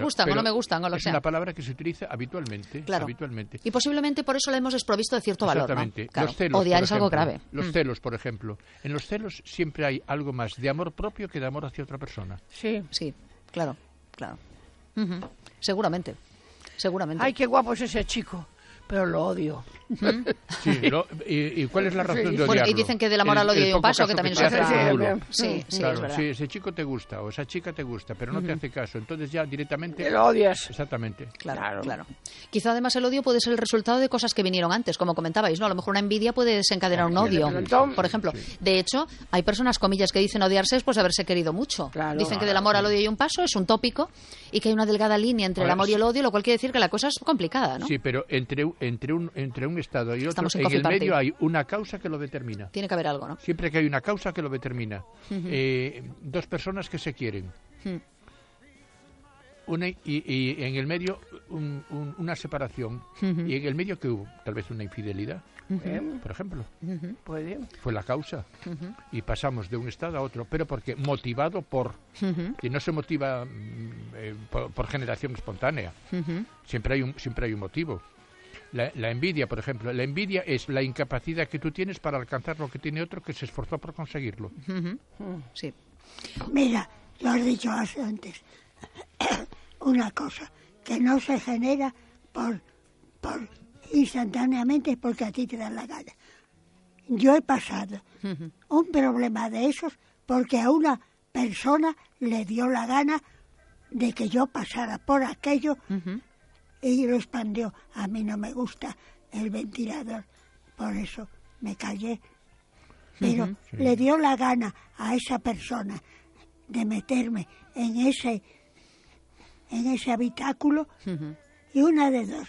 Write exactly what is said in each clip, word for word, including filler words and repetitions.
gustan o no me gustan o lo es sea. Es una palabra que se utiliza habitualmente, claro. habitualmente. Y posiblemente por eso la hemos desprovisto de cierto valor, ¿no? Claro. Los celos, odiar por es algo ejemplo, grave. Los mm. celos, por ejemplo. En los celos siempre hay algo más de amor propio que de amor hacia otra persona. Sí, sí, claro, claro. Uh-huh. Seguramente, seguramente. Ay, qué guapo es ese chico, pero lo odio. ¿Mm? Sí, lo, y, ¿y cuál es la razón sí. de odiarlo? Bueno, y dicen que del amor al odio hay un paso, que también es otra... Sí, sí, sí, claro, es verdad. Si ese chico te gusta o esa chica te gusta, pero no uh-huh. te hace caso, entonces ya directamente... Lo odias. Exactamente. Claro, claro, claro. Quizá además el odio puede ser el resultado de cosas que vinieron antes, como comentabais, ¿no? A lo mejor una envidia puede desencadenar un odio, por ejemplo. Sí. De hecho, hay personas, comillas, que dicen odiarse después de haberse querido mucho. Claro, dicen que del amor al odio hay un paso, es un tópico, y que hay una delgada línea entre Ahora, el amor y el odio, lo cual quiere decir que la cosa es complicada, ¿no? Sí, pero entre, entre, un, entre un estado y otro... Estamos en el medio hay una causa que lo determina. Tiene que haber algo, ¿no? Siempre que hay una causa que lo determina. Uh-huh. Eh, dos personas que se quieren. Uh-huh. Una, y, y en el medio un, un, una separación. Uh-huh. Y en el medio que hubo tal vez una infidelidad. Uh-huh. Por ejemplo. Uh-huh. Puede. Fue la causa. Uh-huh. Y pasamos de un estado a otro. Pero porque motivado por... Uh-huh. Y no se motiva eh, por, por generación espontánea. Uh-huh. Siempre hay un, siempre hay un motivo. La, la envidia, por ejemplo. La envidia es la incapacidad que tú tienes para alcanzar lo que tiene otro que se esforzó por conseguirlo. Uh-huh. Uh, sí. Mira, lo has dicho antes. Una cosa que no se genera por, por instantáneamente porque a ti te da la gana. Yo he pasado uh-huh. un problema de esos porque a una persona le dio la gana de que yo pasara por aquello. Uh-huh. Y lo expandió. A mí no me gusta el ventilador, por eso me callé. Pero uh-huh, sí. le dio la gana a esa persona de meterme en ese en ese habitáculo uh-huh. y una de dos.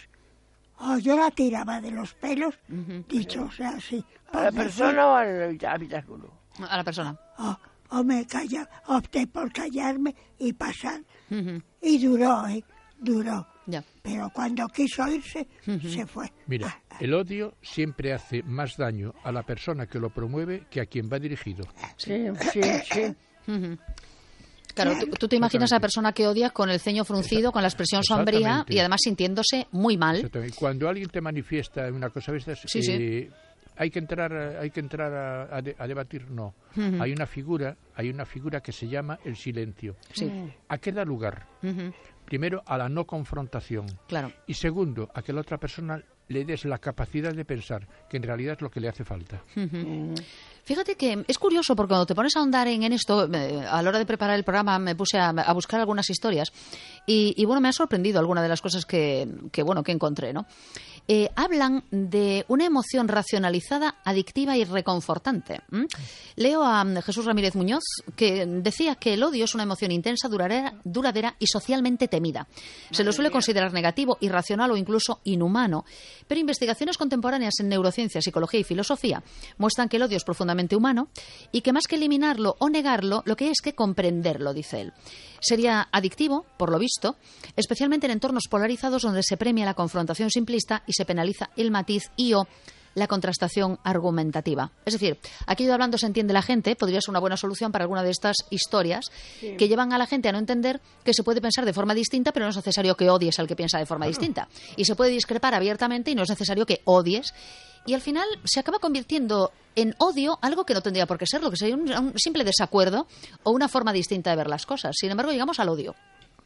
O yo la tiraba de los pelos, uh-huh. dicho, o sea, así. ¿A la persona decir, o al habitáculo? A la persona. O, o me callaba, opté por callarme y pasar. Uh-huh. Y duró, ¿eh? Duró. Ya. Pero cuando quiso irse, uh-huh. se fue. Mira, el odio siempre hace más daño a la persona que lo promueve que a quien va dirigido. Sí, sí, sí. Uh-huh. Claro, tú, tú te imaginas a la persona que odias con el ceño fruncido, con la expresión sombría y además sintiéndose muy mal. Cuando alguien te manifiesta una cosa de estas, sí, eh, sí. hay que entrar, hay que entrar a, a, de, a debatir, no. Uh-huh. Hay una figura, hay una figura que se llama el silencio. Sí. ¿A qué da lugar? Uh-huh. Primero, a la no confrontación. Claro. Y segundo, a que la otra persona le des la capacidad de pensar, que en realidad es lo que le hace falta. Uh-huh. Fíjate que es curioso porque cuando te pones a ahondar en, en esto, eh, a la hora de preparar el programa me puse a, a buscar algunas historias y, y bueno, me ha sorprendido alguna de las cosas que, que bueno, que encontré, ¿no? Eh, hablan de una emoción racionalizada, adictiva y reconfortante. ¿Mm? Leo a Jesús Ramírez Muñoz, que decía que el odio es una emoción intensa, duradera, duradera y socialmente temida. Se lo suele considerar negativo, irracional o incluso inhumano, pero investigaciones contemporáneas en neurociencia, psicología y filosofía muestran que el odio es profundamente humano y que más que eliminarlo o negarlo, lo que hay es que comprenderlo, dice él. Sería adictivo, por lo visto, especialmente en entornos polarizados donde se premia la confrontación simplista y se penaliza el matiz y o la contrastación argumentativa. Es decir, aquello de hablando se entiende la gente podría ser una buena solución para alguna de estas historias sí. que llevan a la gente a no entender que se puede pensar de forma distinta, pero no es necesario que odies al que piensa de forma claro. distinta. Y se puede discrepar abiertamente y no es necesario que odies. Y al final se acaba convirtiendo en odio algo que no tendría por qué serlo, que sería un, un simple desacuerdo o una forma distinta de ver las cosas. Sin embargo, llegamos al odio.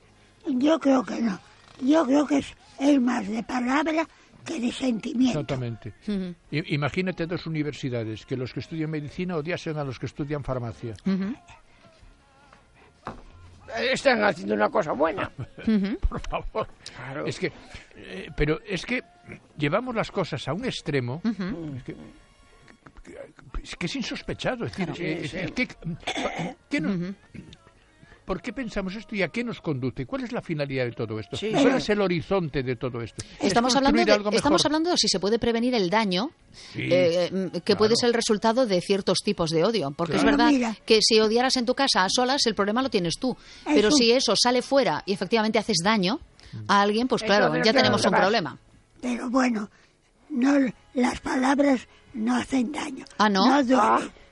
Yo creo que no. Yo creo que es el más de palabra que de sentimiento. Exactamente. Uh-huh. I- imagínate dos universidades, que los que estudian medicina odiasen a los que estudian farmacia. Uh-huh. Están haciendo una cosa buena. Uh-huh. Por favor. Claro. Es que, eh, pero es que llevamos las cosas a un extremo. Uh-huh. Es que, es que es insospechado. Es, decir, sí, eh, sí. es que, ¿qué no, uh-huh. ¿por qué pensamos esto y a qué nos conduce? ¿Cuál es la finalidad de todo esto? Sí. ¿Cuál es el horizonte de todo esto? Estamos hablando, de, estamos hablando de si se puede prevenir el daño sí, eh, que claro. puede ser el resultado de ciertos tipos de odio. Porque claro. es verdad Mira. que si odiaras en tu casa a solas, el problema lo tienes tú. Eso. Pero si eso sale fuera y efectivamente haces daño a alguien, pues claro, Entonces, ya tenemos un problema. Pero bueno, no, las palabras no hacen daño. ¿Ah, no? No duele. Ah.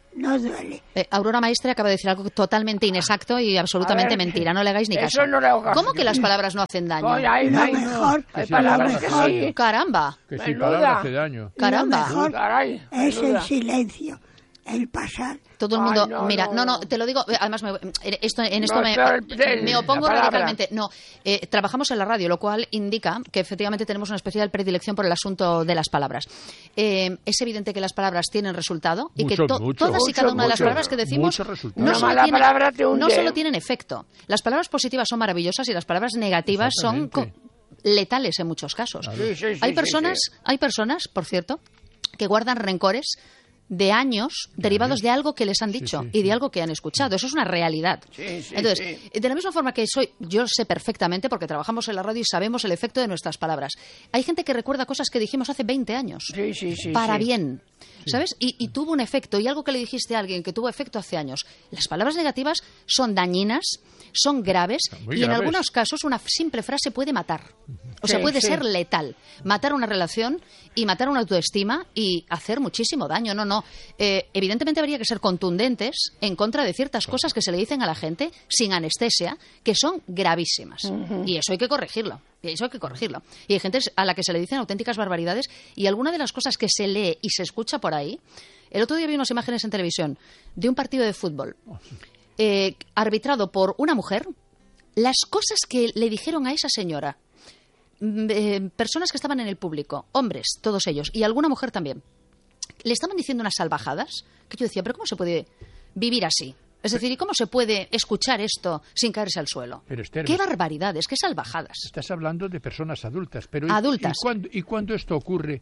no duele. Eh, Aurora Maestre acaba de decir algo totalmente inexacto y absolutamente ver, mentira. No le hagáis ni eso caso. no le hago caso. ¿Cómo que las palabras no hacen daño? Oye, hay, Lo hay, mejor, hay sí, palabras lo que mejor. sí. Caramba. Que sin Menuda. palabras hace daño. Caramba. Lo mejor Caray, es menuda. el silencio, el pasar. Todo el Ay, mundo, no, mira, no, no, no, no. te lo digo, además me, esto, en esto No, me, pero el- el- me opongo la palabra. radicalmente. No, eh, trabajamos en la radio, lo cual indica que efectivamente tenemos una especial predilección por el asunto de las palabras. Eh, es evidente que las palabras tienen resultado y Mucho, que to- mucho. todas y cada Mucho, una de las mucho. palabras que decimos Mucho resultado. no, Una solo mala tienen, palabra te hunde. no solo tienen efecto. Las palabras positivas son maravillosas y las palabras negativas son co- Exactamente. letales en muchos casos. Sí, sí, sí, hay sí, personas, sí. hay personas, por cierto, que guardan rencores de años derivados de algo que les han dicho sí, y de sí. algo que han escuchado. Eso es una realidad. Sí, sí, Entonces, sí. de la misma forma que soy, yo sé perfectamente, porque trabajamos en la radio y sabemos el efecto de nuestras palabras. Hay gente que recuerda cosas que dijimos hace veinte años. Sí, sí, sí, para sí. bien. ¿Sabes? Y, y tuvo un efecto, y algo que le dijiste a alguien que tuvo efecto hace años. Las palabras negativas son dañinas, son graves, Muy y en graves. algunos casos una simple frase puede matar. O sea, Sí, puede sí. ser letal. Matar una relación y matar una autoestima y hacer muchísimo daño. No, no. Eh, evidentemente habría que ser contundentes en contra de ciertas cosas que se le dicen a la gente sin anestesia, que son gravísimas. Y eso hay que corregirlo. Y eso hay que corregirlo. Y hay gente a la que se le dicen auténticas barbaridades, y alguna de las cosas que se lee y se escucha por ahí. El otro día vi unas imágenes en televisión de un partido de fútbol eh, arbitrado por una mujer. Las cosas que le dijeron a esa señora, mm, eh, personas que estaban en el público, hombres, todos ellos, y alguna mujer también, le estaban diciendo unas salvajadas que yo decía, pero ¿cómo se puede vivir así? Es decir, ¿y cómo se puede escuchar esto sin caerse al suelo? Pero, Esther, ¡Qué me- barbaridades, qué salvajadas! Estás hablando de personas adultas, pero ¿y- Adultas. ¿y, cuándo, y cuándo esto ocurre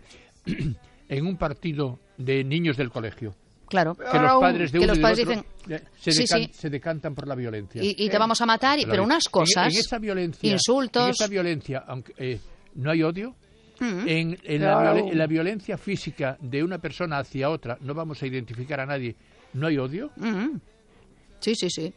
en un partido de niños del colegio? Claro. Que Ahora los un- padres de que uno los y del padres otro dicen, eh, se, sí, decan- sí. se decantan por la violencia. Y, y te vamos a matar, y- La pero vi- unas en- cosas, en, esa violencia, insultos... en esa violencia, aunque eh, no hay odio, Mm. en, en la, Claro. violen- en la violencia física de una persona hacia otra, no vamos a identificar a nadie, no hay odio. Mm. Sí, sí, sí.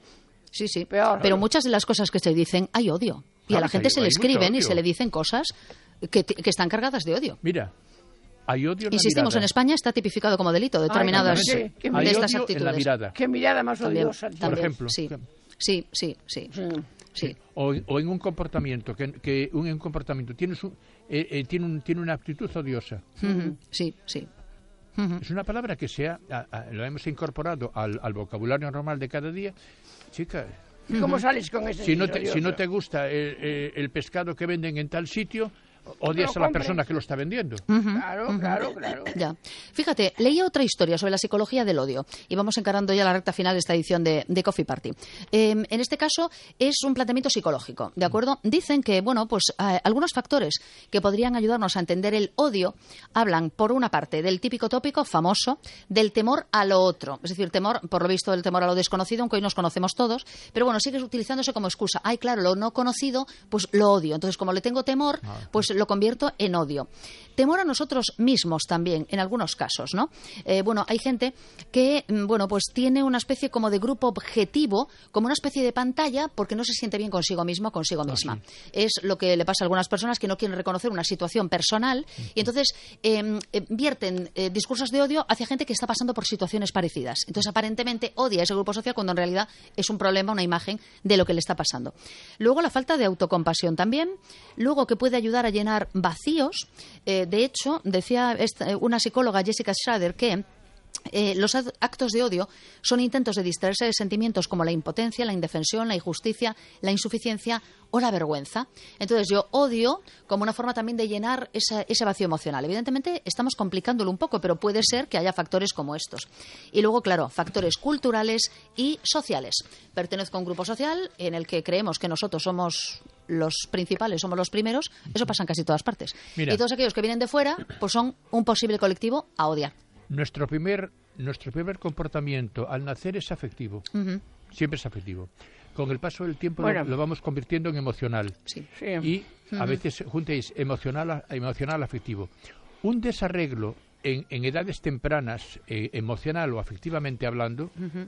Sí, sí. Peor. Pero muchas de las cosas que se dicen hay odio. Y a Claro la que gente hay- se le hay mucho escriben y odio. se le dicen cosas que, que están cargadas de odio. Mira, hay odio en la Insistimos, en mirada. España está tipificado como delito determinadas sí, qué Hay de estas odio en la actitudes. mirada. Qué mirada más También, odiosa. tío. también, ejemplo. Sí, sí, sí, sí. Sí. sí. O, o en un comportamiento que, que un, un comportamiento tiene, su- eh, eh, tiene, un, tiene una actitud odiosa. Ujú, sí, sí. Ujú. Es una palabra que sea, a- a- lo hemos incorporado al, al vocabulario normal de cada día. Chica, ¿Y cómo sales con ese si no te, odioso? si no te gusta el, el- el pescado que venden en tal sitio, odias Lo a la compres. persona que lo está vendiendo. Claro, claro, claro. Ya. Fíjate, leía otra historia sobre la psicología del odio y vamos encarando ya la recta final de esta edición de, de Coffee Party. Eh, en este caso es un planteamiento psicológico, ¿de acuerdo? Dicen que, bueno, pues eh, algunos factores que podrían ayudarnos a entender el odio hablan, por una parte, del típico tópico famoso del temor a lo otro. Es decir, temor, por lo visto, del temor a lo desconocido, aunque hoy nos conocemos todos, pero bueno, sigue utilizándose como excusa. Ay, claro, lo no conocido, pues lo odio. Entonces, como le tengo temor, pues lo convierto en odio. Temor a nosotros mismos también, en algunos casos, ¿no? Eh, bueno, hay gente que, mm, bueno, pues tiene una especie como de grupo objetivo, como una especie de pantalla, porque no se siente bien consigo mismo, consigo misma. Es lo que le pasa a algunas personas que no quieren reconocer una situación personal y entonces eh, eh, vierten eh, discursos de odio hacia gente que está pasando por situaciones parecidas. Entonces, aparentemente odia a ese grupo social cuando en realidad es un problema, una imagen de lo que le está pasando. Luego, la falta de autocompasión también. Luego, que puede ayudar a llenar vacíos. Eh, de hecho, decía esta, una psicóloga, Jessica Schrader, que Eh, los actos de odio son intentos de distraerse de sentimientos como la impotencia, la indefensión, la injusticia, la insuficiencia o la vergüenza. Entonces yo odio como una forma también de llenar esa, ese vacío emocional. Evidentemente estamos complicándolo un poco, pero puede ser que haya factores como estos. Y luego, claro, factores culturales y sociales. Pertenezco a un grupo social en el que creemos que nosotros somos los principales, somos los primeros. Eso pasa en casi todas partes. Mira. Y todos aquellos que vienen de fuera pues son un posible colectivo a odiar. Nuestro primer, nuestro primer comportamiento al nacer es afectivo. Ujú. Siempre es afectivo. Con el paso del tiempo Bueno. lo, lo vamos convirtiendo en emocional. Sí. Sí. Y a veces juntéis emocional a, emocional afectivo. Un desarreglo en, en edades tempranas, eh, emocional o afectivamente hablando,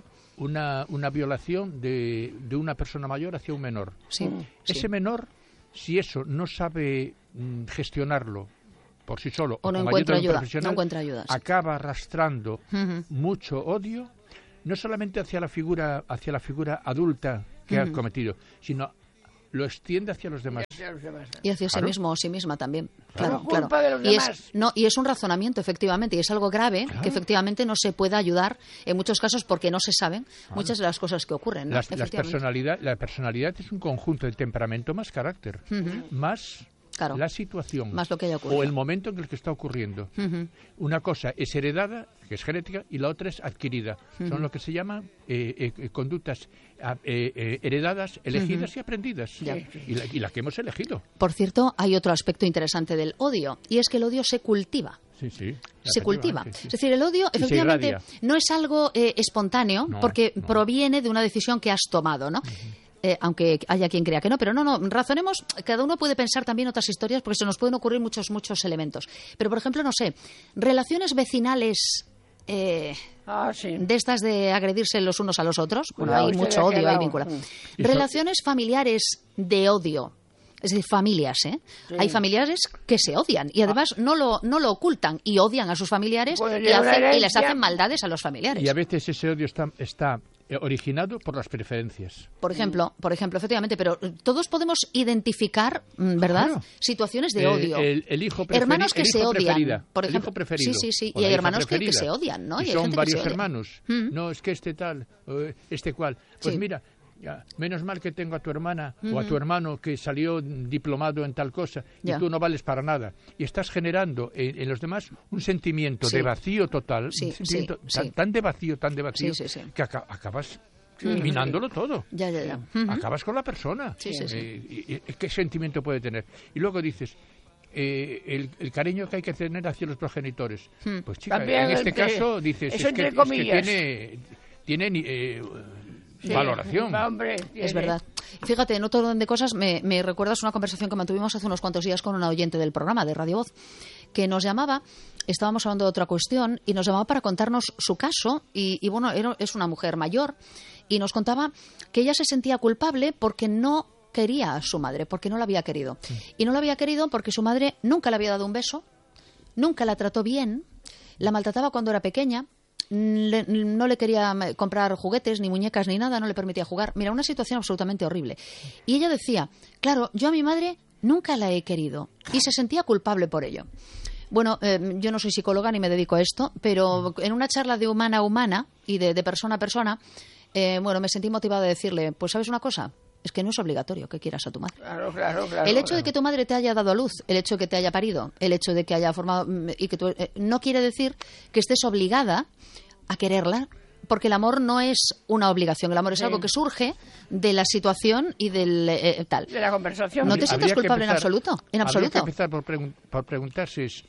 una, una violación de, de una persona mayor hacia un menor. Sí, Ese sí. menor, si eso no sabe mm, gestionarlo por sí solo o no con encuentra ayuda, ayuda, no encuentra ayuda, sí. acaba arrastrando uh-huh. mucho odio, no solamente hacia la figura, hacia la figura adulta que uh-huh. ha cometido, sino lo extiende hacia los demás. Y hacia claro. sí mismo o sí misma también. Claro, claro. claro. De los y, demás. es, no, y es un razonamiento, efectivamente, y es algo grave claro. que efectivamente no se puede ayudar en muchos casos porque no se saben claro. muchas de las cosas que ocurren. ¿no? Las, las personalidad, la personalidad es un conjunto de temperamento más carácter, uh-huh. más... Claro. La situación más lo que haya ocurrido. O el momento en el que está ocurriendo. Uh-huh. Una cosa es heredada, que es genética, y la otra es adquirida. Uh-huh. Son lo que se llaman eh, eh, conductas eh, eh, heredadas, elegidas uh-huh. y aprendidas. Sí. Y, la, y la que hemos elegido. Por cierto, hay otro aspecto interesante del odio, y es que el odio se cultiva. Sí, sí. Se cultiva. Sí. Es decir, el odio efectivamente no es algo eh, espontáneo, no, porque no. proviene de una decisión que has tomado, ¿no? Uh-huh. Eh, aunque haya quien crea que no, pero no, no, razonemos, cada uno puede pensar también otras historias porque se nos pueden ocurrir muchos, muchos elementos. Pero, por ejemplo, no sé, relaciones vecinales eh, ah, sí. de estas de agredirse los unos a los otros, bueno, Cuidado, hay mucho odio, hay vínculo. Mm. Relaciones familiares de odio. Es decir, familias, ¿eh? Sí. Hay familiares que se odian y además ah. no lo no lo ocultan y odian a sus familiares pues y, hacen, y les hacen maldades a los familiares. Y a veces ese odio está, está originado por las preferencias. Por ejemplo, por ejemplo, efectivamente, pero todos podemos identificar, ¿verdad? Claro. Situaciones de odio. El, el, el hijo preferi- hermanos que el hijo se odian, preferida, por ejemplo. El hijo preferido, sí, sí, sí, y hay hermanos que, que se odian, ¿no? Y, y son hay varios que hermanos. ¿Mm? No, es que este tal, este cual. Pues sí. mira, ya, menos mal que tengo a tu hermana uh-huh. o a tu hermano que salió diplomado en tal cosa y ya. tú no vales para nada. Y estás generando en, en los demás un sentimiento sí. de vacío total, sí, un sentimiento sí, tan, sí. tan de vacío, tan de vacío, sí, sí, sí. que aca- acabas minándolo todo. Ya, ya, ya. Uh-huh. Acabas con la persona. Sí, sí, sí. Eh, y, y, ¿Qué sentimiento puede tener? Y luego dices... Eh, el, el cariño que hay que tener hacia los progenitores. Hmm. Pues chica, También en este entre, caso dices, es que, es que tiene, tiene eh, sí, valoración. Hombre, es verdad. Fíjate, en otro orden de cosas, me, me recuerdas una conversación que mantuvimos hace unos cuantos días con una oyente del programa de Radio Voz, que nos llamaba, estábamos hablando de otra cuestión, y nos llamaba para contarnos su caso, y, y bueno, era, es una mujer mayor, y nos contaba que ella se sentía culpable porque no quería a su madre, porque no la había querido. Sí. Y no la había querido porque su madre nunca le había dado un beso, nunca la trató bien, la maltrataba cuando era pequeña, le, no le quería comprar juguetes, ni muñecas, ni nada, no le permitía jugar. Mira, una situación absolutamente horrible. Y ella decía, claro, yo a mi madre nunca la he querido, y se sentía culpable por ello. Bueno, eh, yo no soy psicóloga ni me dedico a esto, pero en una charla de humana a humana y de, de persona a persona, eh, bueno, me sentí motivada a decirle, pues ¿sabes una cosa? Es que no es obligatorio que quieras a tu madre. Claro, claro, claro. El hecho claro. de que tu madre te haya dado a luz, el hecho de que te haya parido, el hecho de que haya formado y que tú, eh, no quiere decir que estés obligada a quererla, porque el amor no es una obligación. El amor es sí. algo que surge de la situación y del eh, tal. De la conversación. No te sientas culpable empezar, en absoluto. En absoluto. Habría que empezar por, pregun- por preguntarse es,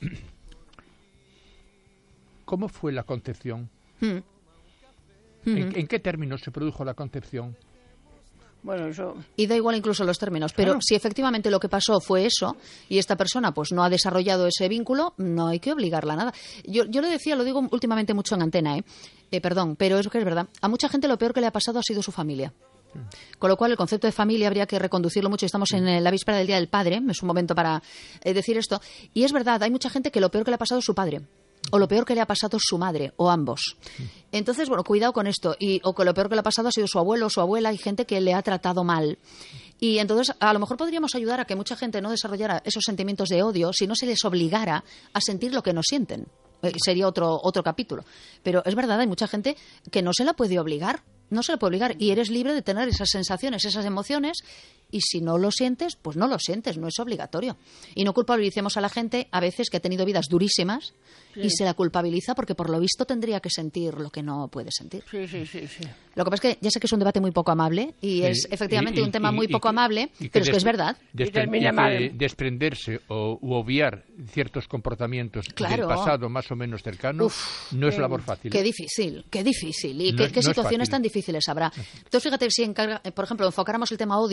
¿cómo fue la concepción? Hmm. ¿En, Mm-hmm. ¿En qué términos se produjo la concepción? Bueno, eso... Y da igual incluso los términos, pero claro. si efectivamente lo que pasó fue eso y esta persona pues no ha desarrollado ese vínculo, no hay que obligarla a nada. Yo, yo le decía, lo digo últimamente mucho en antena, ¿eh? Eh, perdón, pero es que es verdad. A mucha gente lo peor que le ha pasado ha sido su familia. Sí. Con lo cual el concepto de familia habría que reconducirlo mucho. Estamos en eh, la víspera del Día del Padre, es un momento para eh, decir esto. Y es verdad, hay mucha gente que lo peor que le ha pasado es su padre. O lo peor que le ha pasado es su madre, o ambos. Entonces, bueno, cuidado con esto. Y, o que lo peor que le ha pasado ha sido su abuelo o su abuela. Hay gente que le ha tratado mal. Y entonces, a lo mejor podríamos ayudar a que mucha gente no desarrollara esos sentimientos de odio si no se les obligara a sentir lo que no sienten. Eh, sería otro, otro capítulo. Pero es verdad, hay mucha gente que no se la puede obligar. No se la puede obligar. Y eres libre de tener esas sensaciones, esas emociones. Y si no lo sientes, pues no lo sientes, no es obligatorio. Y no culpabilicemos a la gente a veces que ha tenido vidas durísimas sí. y se la culpabiliza porque por lo visto tendría que sentir lo que no puede sentir. Sí, sí, sí, sí. Lo que pasa es que ya sé que es un debate muy poco amable y sí. es efectivamente y, y, un tema y, muy y, poco y, amable, pero des, es que es verdad. Despre- y que desprenderse o u obviar ciertos comportamientos claro. del pasado más o menos cercano Uf, no es qué, labor fácil. Qué difícil, qué difícil. Y no, qué, qué no situaciones tan difícles habrá. Entonces, fíjate, si encarga, por ejemplo, enfocáramos el tema odio a la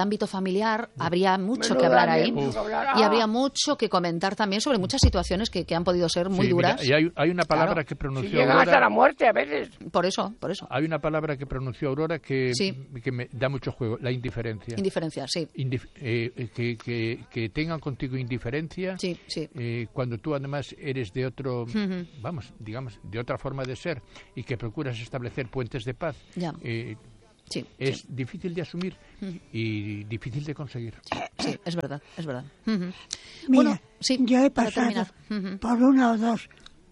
ámbito familiar habría mucho Menuda que hablar ahí. mucho que hablar. Y Ah. habría mucho que comentar también sobre muchas situaciones que, que han podido ser muy Sí, mira, duras. y hay, hay una palabra Claro. que Si pronunció llegan hasta la Aurora. muerte a veces. Por eso, por eso. Hay una palabra que pronunció Aurora que, Sí. que me da mucho juego, la indiferencia. Indiferencia, sí. Indif- eh, que, que, que tengan contigo indiferencia Sí, sí. eh, cuando tú además eres de otro, Ujú. vamos, digamos, de otra forma de ser y que procuras establecer puentes de paz. Ya. eh, Sí, es sí, difícil de asumir y difícil de conseguir. sí, es verdad, es verdad. Ujú. Mira, Bueno, sí, yo he para pasado terminar. Ujú. por una o dos,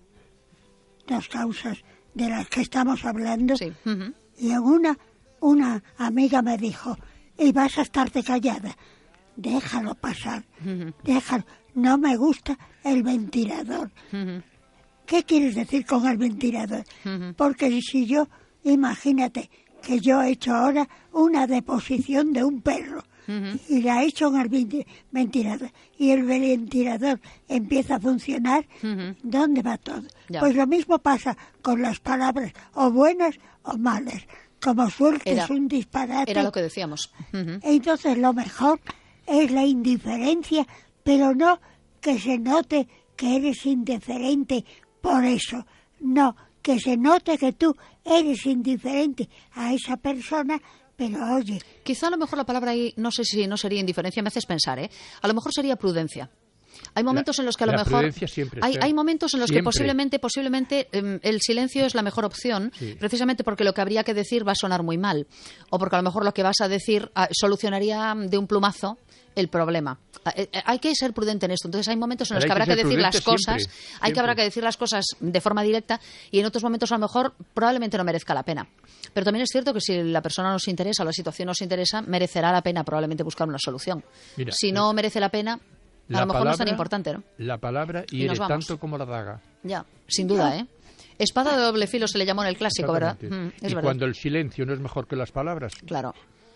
dos causas de las que estamos hablando Sí, ujú. y en una, una amiga me dijo, y vas a estarte callada, déjalo pasar, déjalo, no me gusta el ventilador. Ujú. ¿Qué quieres decir con el ventilador? Ujú. Porque si yo, imagínate que yo he hecho ahora una deposición de un perro y la he hecho en el venti- ventilador y el ventilador empieza a funcionar, Ujú. ¿dónde va todo? Ya. Pues lo mismo pasa con las palabras o buenas o malas. Como sueltes Era- un disparate, Era lo que decíamos. Ujú. entonces lo mejor es la indiferencia, pero no que se note que eres indiferente por eso. No, que se note que tú eres indiferente a esa persona, pero oye, Quizá a lo mejor la palabra ahí, no sé si no sería indiferencia, me haces pensar, ¿eh? A lo mejor sería prudencia. Hay momentos La- en los que a lo la mejor prudencia siempre hay, está. hay momentos en los que Siempre. posiblemente posiblemente em, el silencio es la mejor opción, Sí. precisamente porque lo que habría que decir va a sonar muy mal o porque a lo mejor lo que vas a decir ah, solucionaría de un plumazo el problema. Ah, eh, eh, Hay que ser prudente en esto. Entonces hay momentos en los Pero que hay que habrá que ser decir las prudente cosas, siempre, hay que habrá siempre. que decir las cosas de forma directa y en otros momentos a lo mejor probablemente no merezca la pena. Pero también es cierto que si la persona nos interesa o la situación nos interesa, merecerá la pena probablemente buscar una solución. Mira, si no merece la pena, a La lo mejor no es tan palabra- importante, ¿no? La palabra Y hiere nos vamos. tanto como la daga. Ya, sin duda, ¿eh? Espada de doble filo se le llamó en el clásico, ¿verdad? Exactamente. Mm, es y verdad. cuando el silencio no es mejor que las palabras. Claro.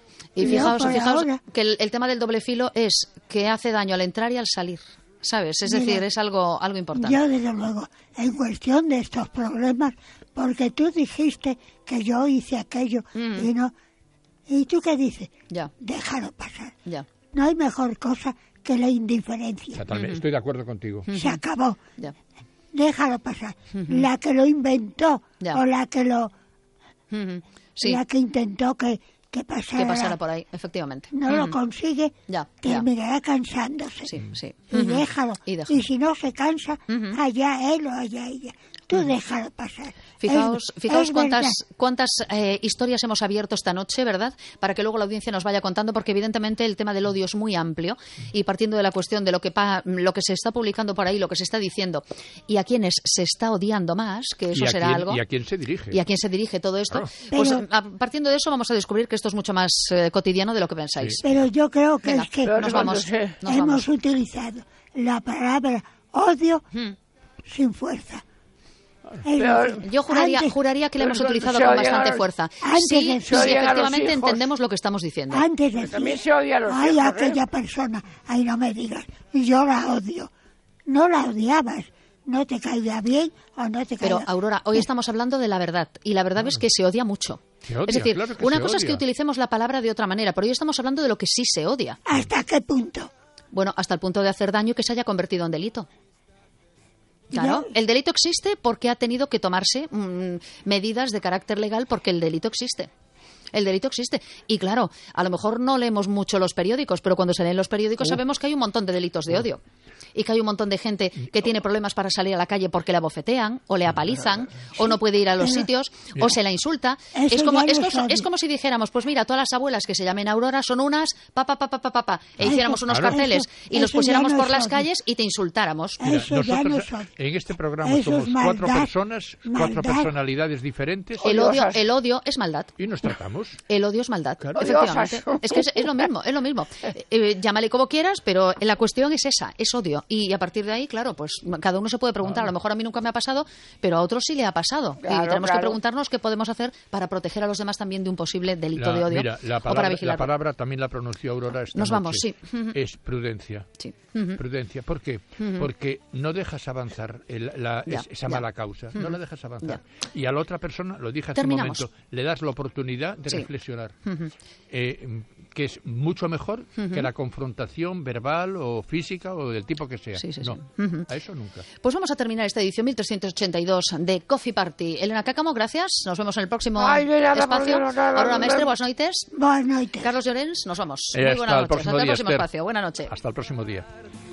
Y Yo fijaos, por fijaos ahora- que el, el tema del doble filo es que hace daño al entrar y al salir, ¿sabes? Es Mira, decir, es algo, algo importante. yo desde luego, en cuestión de estos problemas, porque tú dijiste que yo hice aquello Mm. y no, ¿y tú qué dices? Ya, Déjalo pasar. ya, No hay mejor cosa que la indiferencia. Totalmente, estoy de acuerdo contigo. Se acabó. ya. Déjalo pasar. La que lo inventó Ya. o la que lo Ujú. Sí, la que intentó que, que pasara, que pasara por ahí, efectivamente. no lo Ujú. consigue, Ya, ya. terminará cansándose. Sí, sí. Y Ujú. déjalo. Y Y, déjalo. si no se cansa, Ujú. allá él o allá ella. Tú déjalo pasar. Fijaos, Es- fijaos es cuántas, verdad. cuántas eh, historias hemos abierto esta noche, ¿verdad? Para que luego la audiencia nos vaya contando, porque evidentemente el tema del odio es muy amplio y partiendo de la cuestión de lo que, pa- lo que se está publicando por ahí, lo que se está diciendo y a quienes se está odiando más, que eso ¿Y a será quién- algo. ¿Y a quién se dirige? ¿Y a quién se dirige todo esto? Claro. Pues Pero- a- partiendo de eso vamos a descubrir que esto es mucho más eh, cotidiano de lo que pensáis. Sí. Pero yo creo que Venga, es que Pero nos cuando vamos. se- Nos hemos vamos. utilizado la palabra odio Hmm. sin fuerza. Es Pero- decir, Yo juraría, antes- juraría que la hemos Pero utilizado se con odian a bastante los- fuerza. antes Sí, de- sí, se odian a los efectivamente hijos. entendemos lo que estamos diciendo. Antes Pero decía, también se odia a los ay, hijos, ¿eh? aquella persona, ay, no me digas, yo la odio. No la odiabas, no te caía bien o no te caía Pero, Aurora, hoy estamos hablando de la verdad. Y la verdad es que se odia mucho. Se odia, es decir, claro que una se cosa es que odia. utilicemos la palabra de otra manera, pero hoy estamos hablando de lo que sí se odia. ¿Hasta qué punto? Bueno, hasta el punto de hacer daño y que se haya convertido en delito. Claro, Ya. el delito existe porque ha tenido que tomarse mm, medidas de carácter legal porque el delito existe. El delito existe. Y claro, a lo mejor no leemos mucho los periódicos, pero cuando se leen los periódicos sabemos que hay un montón de delitos de odio. Y que hay un montón de gente que tiene problemas para salir a la calle porque la bofetean, o le apalizan, o no puede ir a los Pero- sitios, o se la insulta. Eso Es como, ya es, no cosa- es odio. es como si dijéramos, pues mira, todas las abuelas que se llamen Aurora son unas pa pa pa pa pa pa, pa, e Eso- hiciéramos unos Claro. carteles eso- y los eso ya pusiéramos no por es las odio. calles y te insultáramos. Mira, Eso ya no nosotros son. en este programa Eso somos es cuatro maldad, personas, cuatro maldad. personalidades diferentes El odio, Odiosas. el odio es maldad. y nos tratamos. El odio es maldad, Claro. efectivamente. Odiosas. Es que es, es lo mismo, es lo mismo. Eh, eh, llámale como quieras, pero la cuestión es esa, es odio. Y a partir de ahí, claro, pues cada uno se puede preguntar. A lo mejor a mí nunca me ha pasado, pero a otros sí le ha pasado. Claro, y tenemos que claro. preguntarnos qué podemos hacer para proteger a los demás también de un posible delito La- de odio mira, la o para palabra, la vigilar. palabra también la pronunció Aurora esta Nos vamos, noche. sí. Ujú. Es prudencia. Sí. Ujú. Prudencia. ¿Por qué? Porque no dejas avanzar el- la- Ya, es- esa ya. mala causa. No la dejas avanzar. Ya. Y a la otra persona, lo dije hace Terminamos. un momento, le das la oportunidad de Sí. reflexionar, Ujú. eh, que es mucho mejor que la confrontación verbal o física o del tipo que sea. Sí, sí, no, sí. Ujú. a eso nunca. Pues vamos a terminar esta edición mil trescientos ochenta y dos de Coffee Party. Elena Cácamo, gracias. Nos vemos en el próximo Ay, de nada, por espacio. Dios, nada, Aurora nada. Mestre, buenas noches. Buenas noches. Carlos Llorens, nos vamos. Eh, Muy hasta buenas el noches. próximo Hasta el día, próximo Esther. espacio. Buenas noches. Hasta el próximo día.